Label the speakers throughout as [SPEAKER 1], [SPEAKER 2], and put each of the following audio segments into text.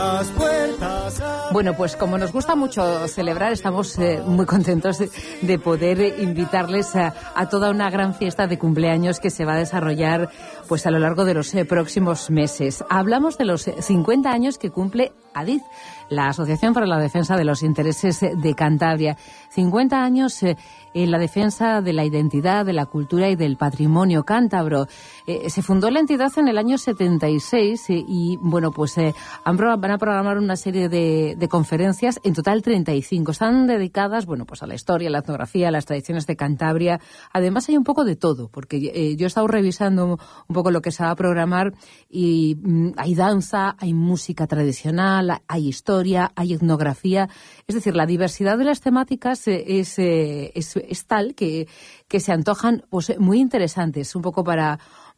[SPEAKER 1] Bueno, pues como nos gusta mucho celebrar, estamos muy contentos de poder invitarles a toda una gran fiesta de cumpleaños que se va a desarrollar pues a lo largo de los próximos meses. Hablamos de los 50 años que cumple ADIZ, la Asociación para la Defensa de los Intereses de Cantabria. 50 años en la defensa de la identidad, de la cultura y del patrimonio cántabro. Se fundó la entidad en el año 76 y bueno, pues van a programar una serie de conferencias, en total 35. Están dedicadas, bueno, pues a la historia, a la etnografía, a las tradiciones de Cantabria. Además hay un poco de todo, porque yo he estado revisando un poco lo que se va a programar y hay danza, hay música tradicional, hay historia, hay etnografía. Es decir, la diversidad de las temáticas es tal que se antojan pues muy interesantes, un poco para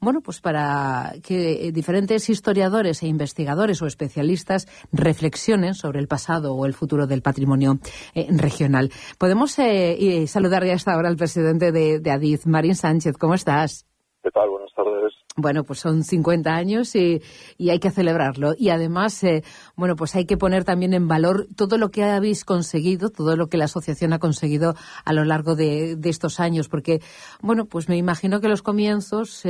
[SPEAKER 1] que diferentes historiadores e investigadores o especialistas reflexionen sobre el pasado o el futuro del patrimonio regional. Podemos saludar ya hasta ahora al presidente de ADIZ, Marín Sánchez. ¿Cómo estás?
[SPEAKER 2] ¿Qué tal? Buenas tardes.
[SPEAKER 1] Bueno, pues son 50 años y hay que celebrarlo. Y además, pues hay que poner también en valor todo lo que habéis conseguido, todo lo que la asociación ha conseguido a lo largo de estos años. Porque, bueno, pues me imagino que los comienzos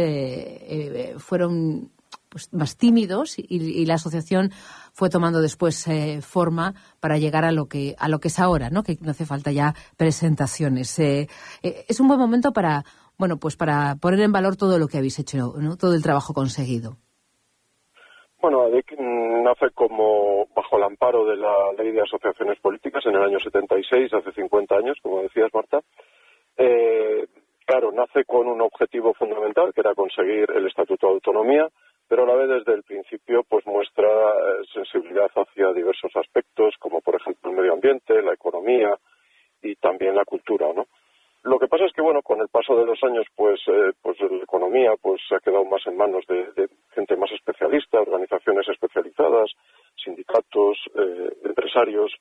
[SPEAKER 1] fueron pues más tímidos y la asociación fue tomando después forma para llegar a lo que es ahora, ¿no? Que no hace falta ya presentaciones. Es un buen momento para poner en valor todo lo que habéis hecho, ¿no? Todo el trabajo conseguido.
[SPEAKER 2] Bueno, ADIC nace como bajo el amparo de la Ley de Asociaciones Políticas en el año 76, hace 50 años, como decías, Marta. Claro, nace con un objetivo fundamental, que era conseguir el Estatuto de Autonomía, pero a la vez desde el principio pues muestra sensibilidad hacia diversos aspectos, como por ejemplo el medio ambiente, la economía y también la cultura, ¿no? Lo que pasa es que, bueno, con el paso de los años, pues la economía se ha quedado más en manos de gente más especialista, organizaciones especializadas, sindicatos, empresarios.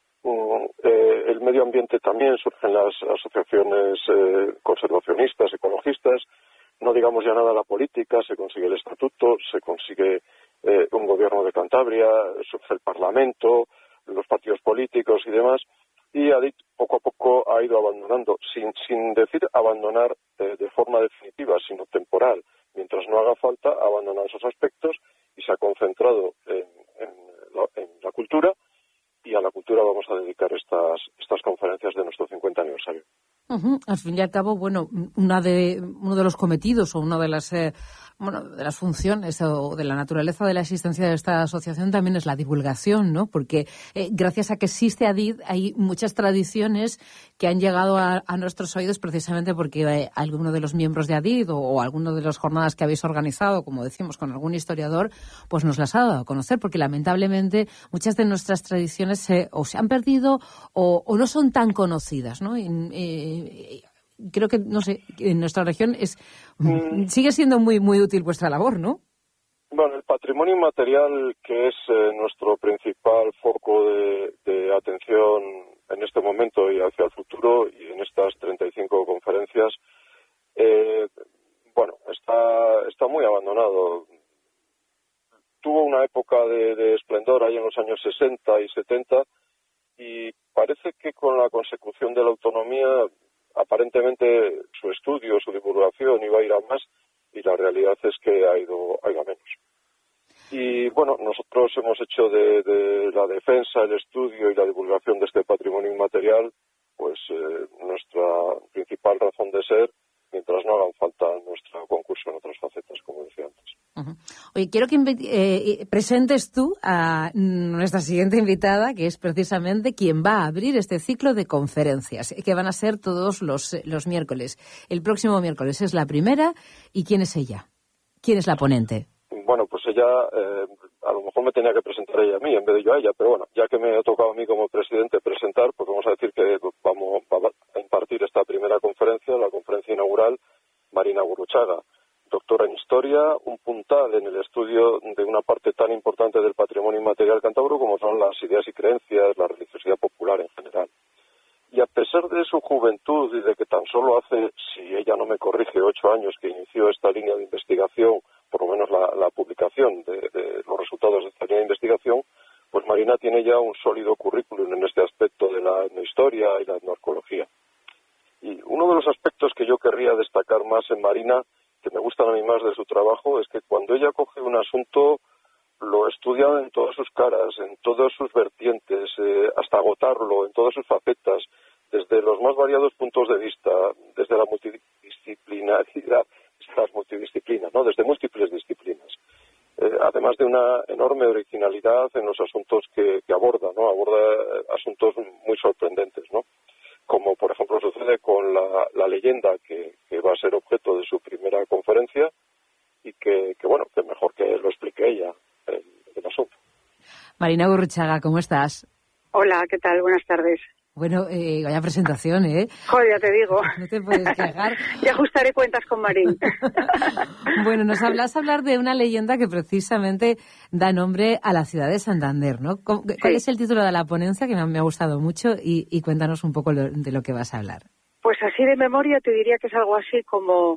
[SPEAKER 2] El medio ambiente también, surgen las asociaciones conservacionistas, ecologistas. No digamos ya nada la política, se consigue el estatuto, se consigue un gobierno de Cantabria, surge el Parlamento, los partidos políticos y demás. Y ADIC poco a poco ha ido abandonando, sin decir abandonar de forma definitiva, sino temporal. Mientras no haga falta, ha abandonado esos aspectos y se ha concentrado en la cultura, y a la cultura vamos a dedicar estas conferencias de nuestro 50 aniversario.
[SPEAKER 1] Uh-huh. Al fin y al cabo, bueno, uno de los cometidos o una de las funciones o de la naturaleza de la existencia de esta asociación también es la divulgación, ¿no? Porque gracias a que existe ADIZ hay muchas tradiciones que han llegado a nuestros oídos precisamente porque alguno de los miembros de ADIZ o alguno de las jornadas que habéis organizado, como decimos, con algún historiador, pues nos las ha dado a conocer, porque lamentablemente muchas de nuestras tradiciones o se han perdido o no son tan conocidas, ¿no? Creo que, no sé, en nuestra región sigue siendo muy muy útil vuestra labor, ¿no?
[SPEAKER 2] Bueno, el patrimonio inmaterial, que es nuestro principal foco de atención en este momento y hacia el futuro, y en estas 35 conferencias, está muy abandonado. Tuvo una época de esplendor ahí en los años 60 y 70, y parece que con la consecución de la autonomía aparentemente su estudio, su divulgación iba a ir a más, y la realidad es que ha ido a menos. Y bueno, nosotros hemos hecho de la defensa, el estudio y la divulgación de este patrimonio inmaterial pues nuestra principal razón de ser, mientras no hagan falta nuestro concurso en otras facetas, como decía antes.
[SPEAKER 1] Uh-huh. Oye, quiero que presentes tú a nuestra siguiente invitada, que es precisamente quien va a abrir este ciclo de conferencias, que van a ser todos los miércoles. El próximo miércoles es la primera. ¿Y quién es ella? ¿Quién es la ponente?
[SPEAKER 2] Bueno, pues ella, a lo mejor me tenía que presentar ella a mí en vez de yo a ella, pero bueno, ya que me ha tocado a mí como presidente presentar, pues vamos a decir que vamos a impartir esta primera conferencia, la conferencia inaugural, Marina Gurruchaga, doctora en Historia, un puntal en el estudio de una parte tan importante del patrimonio inmaterial cántabro como son las ideas y creencias, la religiosidad popular en general. Y a pesar de su juventud y de que tan solo hace, si ella no me corrige, 8 años que inició esta línea de investigación, por lo menos la publicación de los resultados de esta línea de investigación, Marina tiene ya un sólido currículum en este aspecto de la etnohistoria y la etnoarqueología. Y uno de los aspectos que yo querría destacar más en Marina, que me gustan a mí más de su trabajo, es que cuando ella coge un asunto lo estudia en todas sus caras, en todas sus vertientes, hasta agotarlo, en todas sus facetas, desde los más variados puntos de vista, desde la multidisciplinaridad, estas multidisciplinas, ¿no? Desde múltiples disciplinas. Además de una enorme originalidad en los asuntos que aborda, ¿no? Aborda asuntos muy sorprendentes, ¿no? Como por ejemplo sucede con la leyenda que va a ser objeto de su primera conferencia y que bueno, que mejor que lo explique ella el asunto.
[SPEAKER 1] Marina Gurruchaga, ¿cómo estás?
[SPEAKER 3] Hola, ¿qué tal? Buenas tardes.
[SPEAKER 1] Bueno, vaya presentación, ¿eh?
[SPEAKER 3] Joder, ya te digo.
[SPEAKER 1] No te puedes quejar.
[SPEAKER 3] Ya ajustaré cuentas con Marín.
[SPEAKER 1] Bueno, nos hablas hablar de una leyenda que precisamente da nombre a la ciudad de Santander, ¿no? ¿Cuál es el título de la ponencia? Que me ha gustado mucho y cuéntanos un poco de lo que vas a hablar.
[SPEAKER 3] Pues así de memoria te diría que es algo así como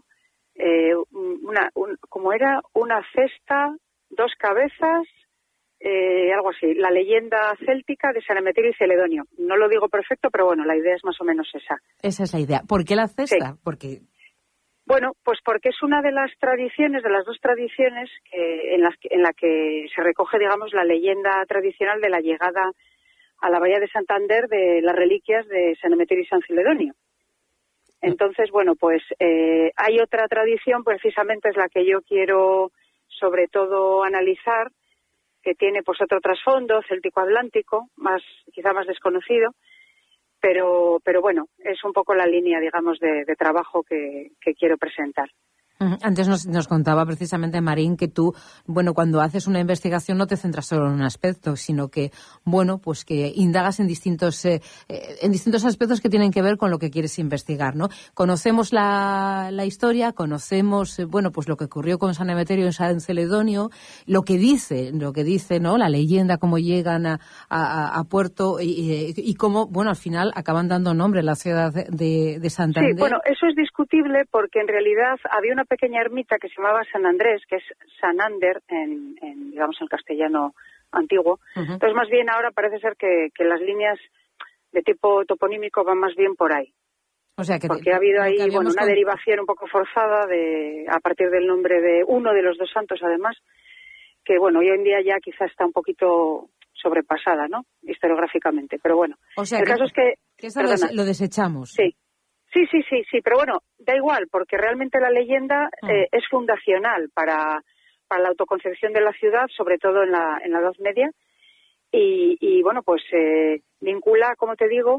[SPEAKER 3] como era una cesta, dos cabezas, algo así, la leyenda céltica de San Emeterio y Celedonio. No lo digo perfecto, pero bueno, la idea es más o menos esa.
[SPEAKER 1] Esa es la idea. ¿Por qué la cesta?
[SPEAKER 3] Sí.
[SPEAKER 1] Porque...
[SPEAKER 3] Bueno, pues porque es una de las tradiciones, de las dos tradiciones en la que se recoge, digamos, la leyenda tradicional de la llegada a la bahía de Santander de las reliquias de San Emeterio y San Celedonio. Entonces, bueno, pues hay otra tradición, precisamente es la que yo quiero sobre todo analizar, que tiene pues otro trasfondo céltico-atlántico, quizá más desconocido, pero bueno, es un poco la línea, digamos, de trabajo que quiero presentar.
[SPEAKER 1] Antes nos contaba precisamente Marín que tú, bueno, cuando haces una investigación no te centras solo en un aspecto, sino que, bueno, pues que indagas en distintos aspectos que tienen que ver con lo que quieres investigar, ¿no? Conocemos la historia, conocemos, bueno, pues lo que ocurrió con San Emeterio y San Celedonio, lo que dice, ¿no? La leyenda, cómo llegan a puerto y cómo, bueno, al final acaban dando nombre a la ciudad de Santander.
[SPEAKER 3] Sí, bueno, eso es discutible porque en realidad había una pequeña ermita que se llamaba San Andrés, que es Sanander digamos, en castellano antiguo. Uh-huh. Entonces, más bien ahora parece ser que las líneas de tipo toponímico van más bien por ahí.
[SPEAKER 1] O sea,
[SPEAKER 3] porque ha habido ahí una derivación un poco forzada a partir del nombre de uno de los dos santos, además, que bueno, hoy en día ya quizá está un poquito sobrepasada, ¿no? Historiográficamente, pero bueno.
[SPEAKER 1] O sea,
[SPEAKER 3] el caso es que
[SPEAKER 1] eso lo desechamos.
[SPEAKER 3] Sí. Sí, pero bueno, da igual, porque realmente la leyenda es fundacional para la autoconcepción de la ciudad, sobre todo en la Edad Media, y bueno, pues vincula, como te digo,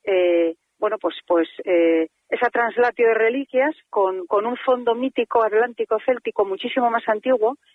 [SPEAKER 3] esa translatio de reliquias con un fondo mítico atlántico céltico muchísimo más antiguo,